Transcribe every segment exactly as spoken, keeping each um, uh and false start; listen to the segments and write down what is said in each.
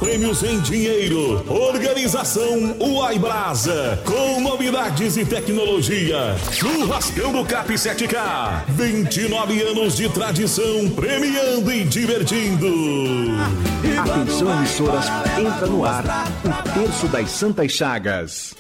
prêmios em dinheiro. Organização Uai Brasa, com novidades e tecnologia. Churrascão do Cap sete K, vinte e nove anos de tradição, premiando e divertindo. Atenção, emissoras, entra no ar o Terço das Santas Chagas.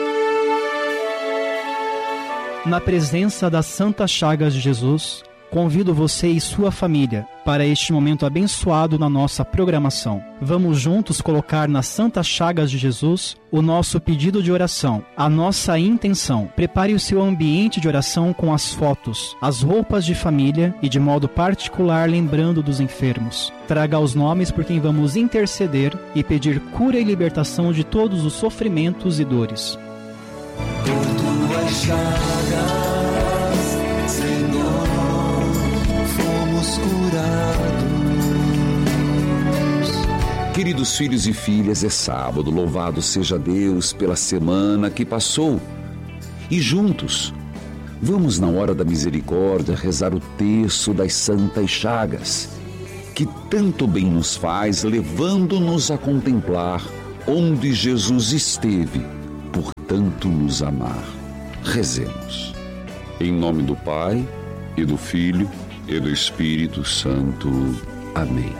Na presença das Santas Chagas de Jesus, convido você e sua família para este momento abençoado na nossa programação. Vamos juntos colocar nas Santas Chagas de Jesus o nosso pedido de oração, a nossa intenção. Prepare o seu ambiente de oração com as fotos, as roupas de família e de modo particular lembrando dos enfermos. Traga os nomes por quem vamos interceder e pedir cura e libertação de todos os sofrimentos e dores. Por tuas chagas, Senhor, fomos curados. Queridos filhos e filhas, é sábado, louvado seja Deus pela semana que passou. E juntos, vamos na hora da misericórdia rezar o terço das Santas Chagas, que tanto bem nos faz, levando-nos a contemplar onde Jesus esteve, por tanto nos amar. Rezemos. Em nome do Pai, e do Filho, e do Espírito Santo. Amém.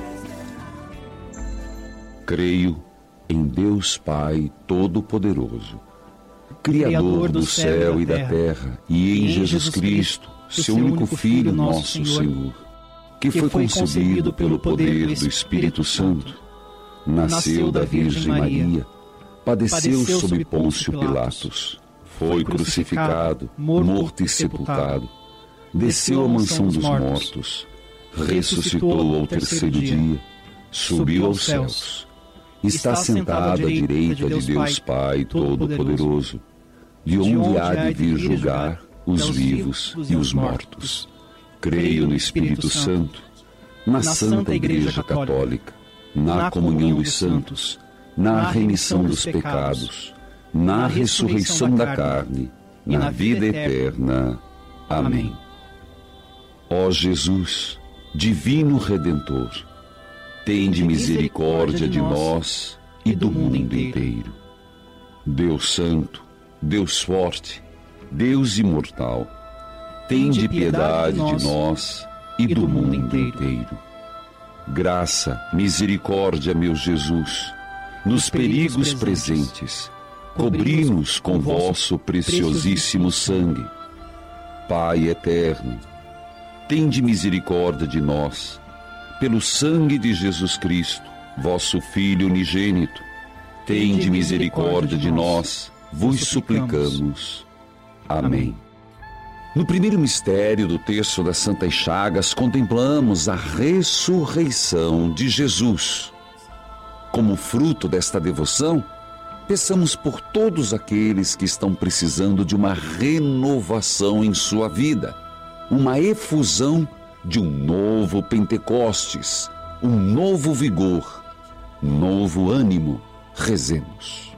Creio em Deus Pai Todo-Poderoso, Criador do céu e da terra, e em Jesus Cristo, seu único Filho, nosso Senhor, que foi concebido pelo poder do Espírito Santo, nasceu da Virgem Maria, padeceu sob Pôncio Pilatos, foi crucificado, morto e sepultado, desceu à mansão dos mortos, ressuscitou ao terceiro dia, subiu aos céus, está sentado à direita de Deus Pai Todo-Poderoso, de onde há de vir julgar os vivos e os mortos. Creio no Espírito Santo, na Santa Igreja Católica, na comunhão dos santos, na remissão dos pecados, na ressurreição da carne, na vida eterna. Amém. Ó Jesus, Divino Redentor, tende misericórdia de nós e do mundo inteiro. Deus Santo, Deus Forte, Deus Imortal, tende piedade de nós e do mundo inteiro. Graça, misericórdia, meu Jesus, nos perigos presentes, cobri-nos com vosso preciosíssimo sangue. Pai eterno, tende misericórdia de nós, pelo sangue de Jesus Cristo, vosso Filho unigênito. Tende misericórdia de nós, vos suplicamos. Amém. No primeiro mistério do terço das Santas Chagas, contemplamos a ressurreição de Jesus. Como fruto desta devoção, peçamos por todos aqueles que estão precisando de uma renovação em sua vida, uma efusão de um novo Pentecostes, um novo vigor, novo ânimo. Rezemos.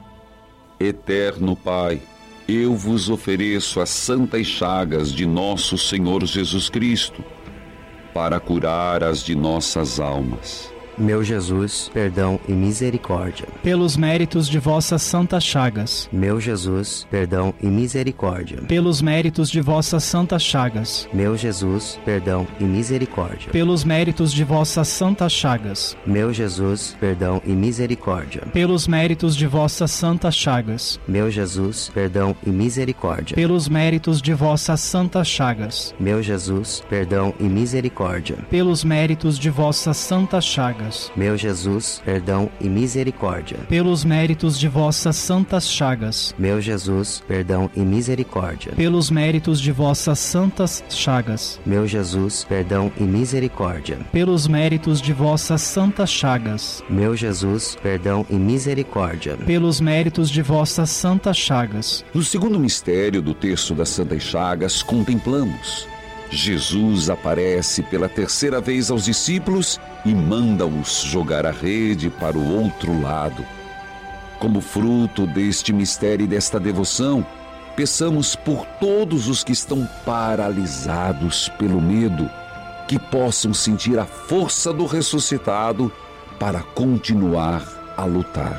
Eterno Pai, eu vos ofereço as santas chagas de nosso Senhor Jesus Cristo, para curar as de nossas almas. Meu Jesus, perdão e misericórdia. Pelos méritos de vossas santas chagas. Meu Jesus, perdão e misericórdia. Pelos méritos de vossas santas chagas. Meu Jesus, perdão e misericórdia. Pelos méritos de vossas santas chagas. Meu Jesus, perdão e misericórdia. Pelos méritos de vossas santas chagas. Meu Jesus, perdão e misericórdia. Pelos méritos de vossas santas chagas. Meu Jesus, perdão e misericórdia. Pelos méritos de vossas santas chagas. Meu Jesus, perdão e misericórdia. Pelos méritos de vossas santas chagas. Meu Jesus, perdão e misericórdia. Pelos méritos de vossas santas chagas. Meu Jesus, perdão e misericórdia. Pelos méritos de vossas santas chagas. Meu Jesus, perdão e misericórdia. Pelos méritos de vossas santas chagas. No segundo mistério do terço das Santas Chagas, contemplamos Jesus aparece pela terceira vez aos discípulos e manda-os jogar a rede para o outro lado. Como fruto deste mistério e desta devoção, peçamos por todos os que estão paralisados pelo medo, que possam sentir a força do ressuscitado para continuar a lutar.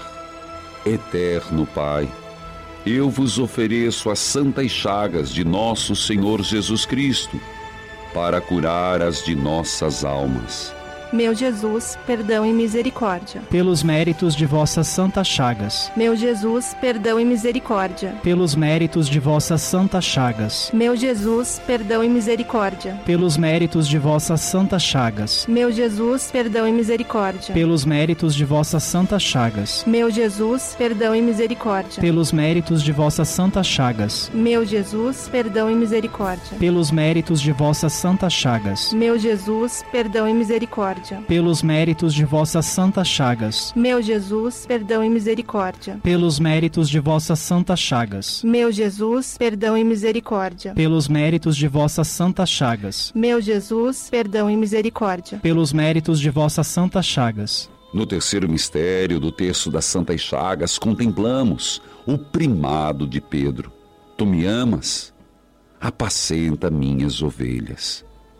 Eterno Pai, eu vos ofereço as santas chagas de nosso Senhor Jesus Cristo, para curar as de nossas almas. Meu Jesus, perdão e misericórdia. Pelos méritos de vossas santas chagas. Meu Jesus, perdão e misericórdia. Pelos méritos de vossas santas chagas. Meu Jesus, perdão e misericórdia. Pelos méritos de vossas santas chagas. Meu Jesus, perdão e misericórdia. Pelos méritos de vossas santas chagas. Meu Jesus, perdão e misericórdia. Pelos méritos de vossas santas chagas. Meu Jesus, perdão e misericórdia. Pelos méritos de vossas santas chagas. Meu Jesus, perdão e misericórdia. Pelos méritos de vossas santas chagas. Meu Jesus, perdão e misericórdia. Pelos méritos de vossas santas chagas. Meu Jesus, perdão e misericórdia. Pelos méritos de vossas santas chagas. Meu Jesus, perdão e misericórdia. Pelos méritos de vossas santas chagas. No terceiro mistério do terço das Santas Chagas, contemplamos o primado de Pedro. Tu me amas? Apacenta minhas ovelhas.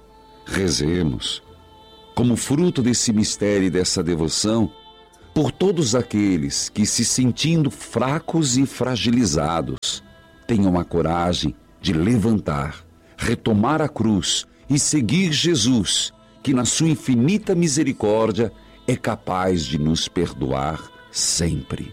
Rezemos, como fruto desse mistério e dessa devoção, por todos aqueles que, se sentindo fracos e fragilizados, tenham a coragem de levantar, retomar a cruz e seguir Jesus, que na sua infinita misericórdia é capaz de nos perdoar sempre.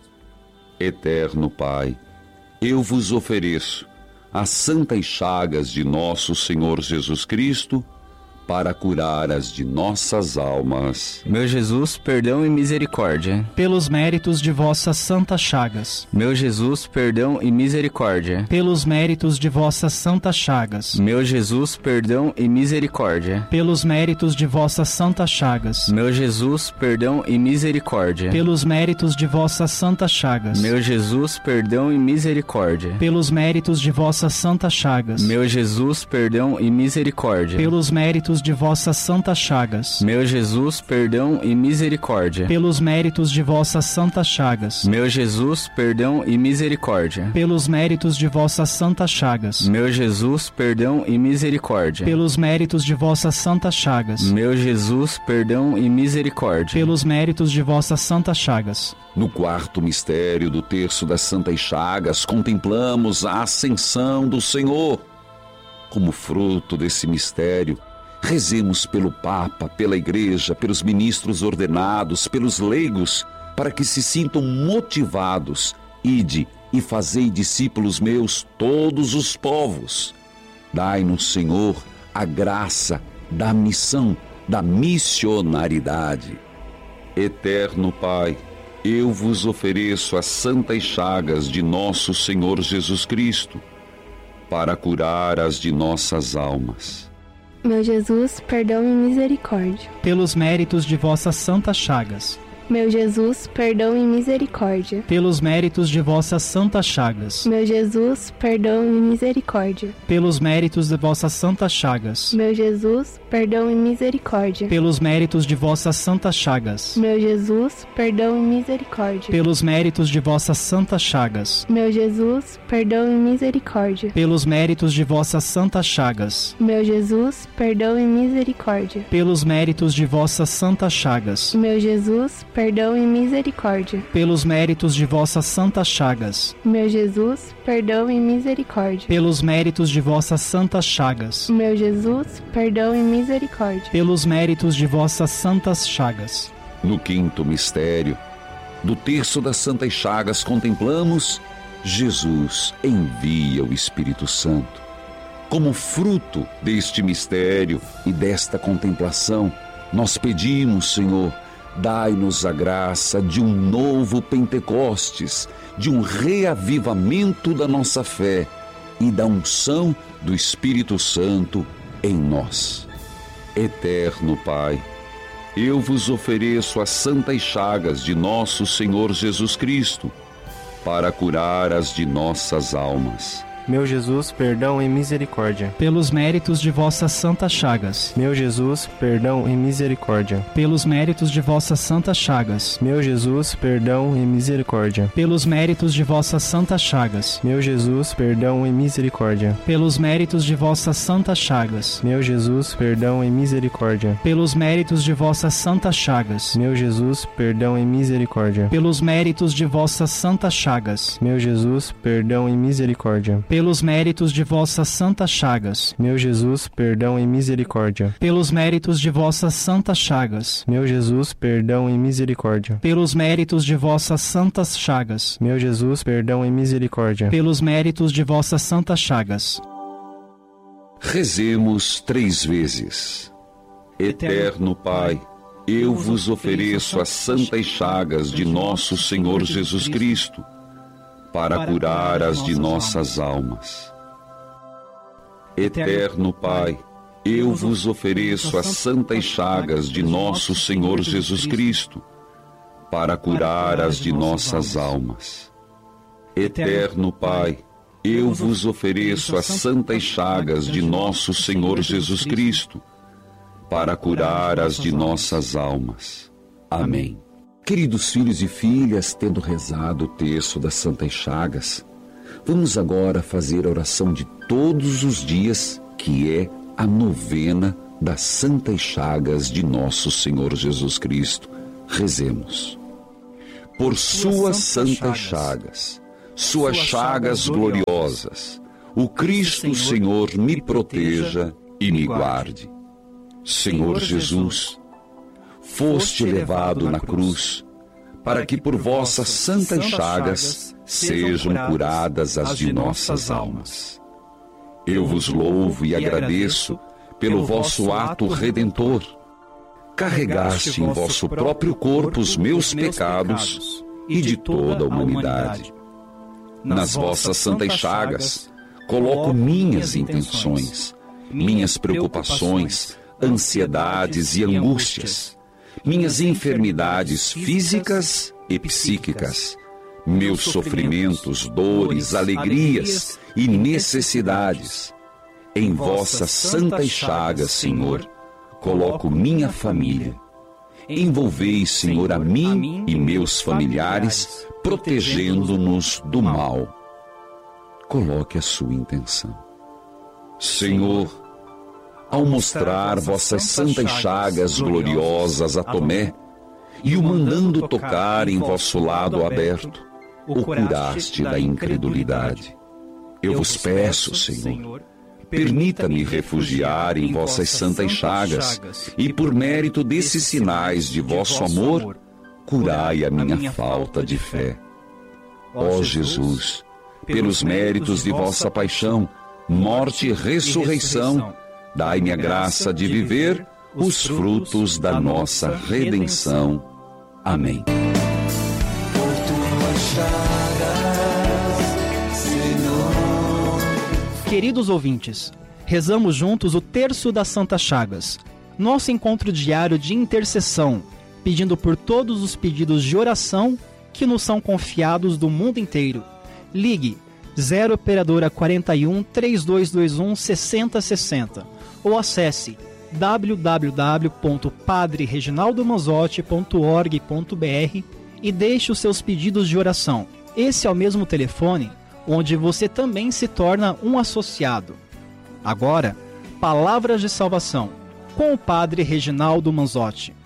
Eterno Pai, eu vos ofereço as santas chagas de nosso Senhor Jesus Cristo, para curar as de nossas almas. Meu Jesus, perdão e misericórdia. Pelos méritos de vossas santas chagas. Meu Jesus, perdão e misericórdia. Pelos méritos de vossas santas chagas. Meu Jesus, perdão e misericórdia. Pelos méritos de vossas santas chagas. Meu Jesus, perdão e misericórdia. Pelos méritos de vossas santas chagas. Meu Jesus, perdão e misericórdia. Pelos méritos de vossas santas chagas. Meu Jesus, perdão e misericórdia. Pelos méritos de vossas santas chagas. Meu Jesus, perdão e misericórdia. Pelos méritos de vossas santas chagas. Meu Jesus, perdão e misericórdia. Pelos méritos de vossas santas chagas. Meu Jesus, perdão e misericórdia. Pelos méritos de vossas santas chagas. Meu Jesus, perdão e misericórdia. Pelos méritos de vossas santas chagas. No quarto mistério do terço das Santas Chagas, contemplamos a ascensão do Senhor. Como fruto desse mistério, rezemos pelo Papa, pela Igreja, pelos ministros ordenados, pelos leigos, para que se sintam motivados. Ide e fazei discípulos meus todos os povos. Dai-nos, Senhor, a graça da missão, da missionaridade. Eterno Pai, eu vos ofereço as santas chagas de nosso Senhor Jesus Cristo, para curar as de nossas almas. Meu Jesus, perdão e misericórdia. Pelos méritos de vossas santas chagas. Meu Jesus, perdão e misericórdia. Pelos méritos de vossas santas chagas. Meu Jesus, perdão e misericórdia. Pelos méritos de vossas santas chagas. Meu Jesus, perdão e misericórdia. Pelos méritos de vossas santas chagas. Meu Jesus, perdão e misericórdia. Pelos méritos de vossas santas chagas. Meu Jesus, perdão e misericórdia. Pelos méritos de vossas santas chagas. Meu Jesus, perdão e misericórdia. Pelos méritos de vossas santas chagas. Meu Jesus, perdão e misericórdia. Pelos méritos de vossas santas chagas. Meu Jesus, perdão e misericórdia. Pelos méritos de vossas santas chagas. Meu Jesus, perdão e misericórdia. Pelos méritos de vossas santas chagas. No quinto mistério do terço das Santas Chagas, contemplamos Jesus envia o Espírito Santo. Como fruto deste mistério e desta contemplação, nós pedimos, Senhor, dai-nos a graça de um novo Pentecostes, de um reavivamento da nossa fé e da unção do Espírito Santo em nós. Eterno Pai, eu vos ofereço as santas chagas de nosso Senhor Jesus Cristo, para curar as de nossas almas. Meu Jesus, perdão e misericórdia. Pelos méritos de vossas santas chagas. Meu Jesus, perdão e misericórdia. Pelos méritos de vossas santas chagas. Meu Jesus, perdão e misericórdia. Pelos méritos de vossas santas chagas. Meu Jesus, perdão e misericórdia. Pelos méritos de vossas santas chagas. Meu Jesus, perdão e misericórdia. Pelos méritos de vossas santas chagas. Meu Jesus, perdão e misericórdia. Pelos méritos de vossas santas chagas. Meu Jesus, perdão e misericórdia. Pelos méritos de vossas santas chagas. Meu Jesus, perdão e misericórdia. Pelos méritos de vossas santas chagas. Meu Jesus, perdão e misericórdia. Pelos méritos de vossas santas chagas. Meu Jesus, perdão e misericórdia. Pelos méritos de vossas santas chagas. Rezemos três vezes. Eterno Pai, eu vos ofereço as santas chagas de nosso Senhor Jesus Cristo, para curar as de nossas almas. Eterno Pai, eu vos ofereço as santas chagas de nosso Senhor Jesus Cristo, para curar as de nossas almas. Eterno Pai, eu vos ofereço as santas chagas de nosso Senhor Jesus Cristo, para curar as de nossas almas. Amém. Queridos filhos e filhas, tendo rezado o terço das Santas Chagas, vamos agora fazer a oração de todos os dias, que é a novena das Santas Chagas de nosso Senhor Jesus Cristo. Rezemos. Por suas santas chagas, suas chagas gloriosas, o Cristo Senhor me proteja e me guarde. Senhor Jesus, foste levado na cruz, para que por vossas santas chagas sejam curadas as de nossas almas. Eu vos louvo e agradeço pelo vosso ato redentor. Carregaste em vosso próprio corpo os meus pecados e de toda a humanidade. Nas vossas santas chagas, coloco minhas intenções, minhas preocupações, ansiedades e angústias, minhas enfermidades físicas e psíquicas, meus sofrimentos, dores, alegrias e necessidades. Em vossas santas chagas, Senhor, coloco minha família. Envolvei, Senhor, a mim e meus familiares, protegendo-nos do mal. Coloque a sua intenção. Senhor, ao mostrar vossas santas chagas gloriosas a Tomé, e o mandando tocar em vosso lado aberto, o curaste da incredulidade. Eu vos peço, Senhor, permita-me refugiar em vossas santas chagas, e por mérito desses sinais de vosso amor, curai a minha falta de fé. Ó Jesus, pelos méritos de vossa paixão, morte e ressurreição, dai-me a graça de viver os frutos da nossa redenção. Amém. Por tuas chagas, Senhor. Queridos ouvintes, rezamos juntos o terço das Santas Chagas, nosso encontro diário de intercessão, pedindo por todos os pedidos de oração que nos são confiados do mundo inteiro. Ligue zero operadora quarenta e um, trinta e dois vinte e um, sessenta sessenta ou acesse w w w ponto padre reginaldo manzotti ponto org ponto b r e deixe os seus pedidos de oração. Esse é o mesmo telefone onde você também se torna um associado. Agora, palavras de salvação com o Padre Reginaldo Manzotti.